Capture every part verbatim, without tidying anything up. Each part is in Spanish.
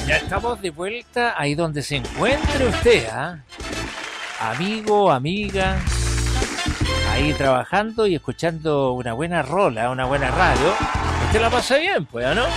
Ya estamos de vuelta ahí donde se encuentre usted, ¿ah? Amigo, amiga, ahí trabajando y escuchando una buena rola, una buena radio. Usted la pasa bien, pues, ¿no?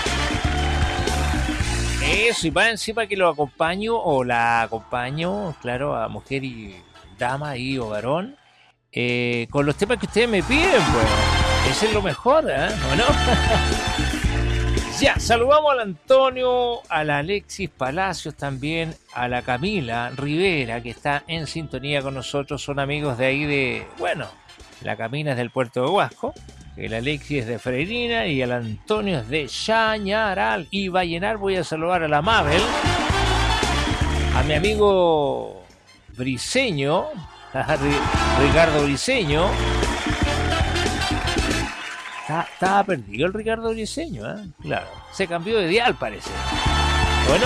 Eso, y va encima que lo acompaño o la acompaño, claro, a mujer y dama ahí o varón, eh, con los temas que ustedes me piden, pues. Eso es lo mejor, ¿eh? ¿O no? Ya, saludamos al Antonio, a la Alexis Palacios también, a la Camila Rivera, que está en sintonía con nosotros. Son amigos de ahí de, bueno, la Camila es del puerto de Huasco, el Alexis es de Freirina y el Antonio es de Chañaral. Y Vallenar, voy a saludar a la Mabel, a mi amigo Briseño, a Ricardo Briseño. Estaba perdido el Ricardo Briseño, ¿eh? Claro, se cambió de dial, parece. Bueno.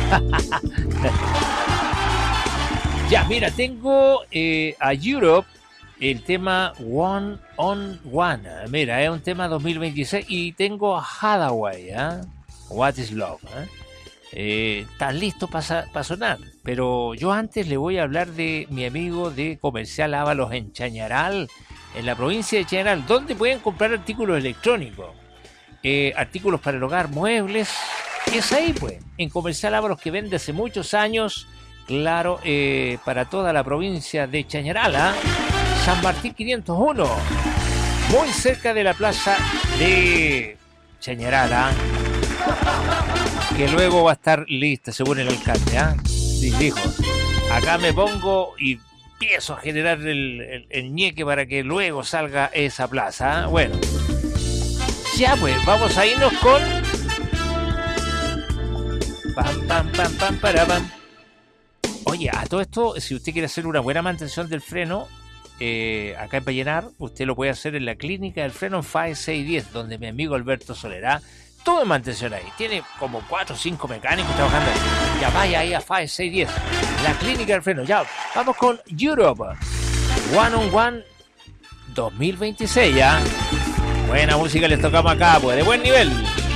Ya, mira, tengo eh, a Europe el tema One on One. Mira, es un tema dos mil veintiséis. Y tengo a Hathaway, ¿eh? What is Love, ¿eh? Eh, están listos para pa sonar. Pero yo antes le voy a hablar de mi amigo de Comercial Ábalos en Chañaral, en la provincia de Chañaral, donde pueden comprar artículos electrónicos, eh, artículos para el hogar, muebles. Es ahí, pues, en Comercial Ábalos, que vende hace muchos años, claro, eh, para toda la provincia de Chañaral, ¿eh? San Martín quinientos uno, muy cerca de la plaza de Chañaral, ¿eh? Que luego va a estar lista, según el alcalde, ¿eh? Sí, dijo, acá me pongo y empiezo a generar el, el, el ñeque para que luego salga esa plaza, ¿eh? Bueno, ya pues, vamos a irnos con pam, pam, pam, pam, para, pam. Oye, a todo esto, si usted quiere hacer una buena mantención del freno, eh, acá en Vallenar, usted lo puede hacer en la clínica del freno en F A E seiscientos diez, donde mi amigo Alberto Solerá, todo en mantención ahí, tiene como cuatro o cinco mecánicos trabajando ahí. Ya vaya ahí a F A E seiscientos diez, la clínica del freno. Ya, vamos con Europe, One on One dos mil veintiséis, ya. Buena música les tocamos acá, pues, de buen nivel.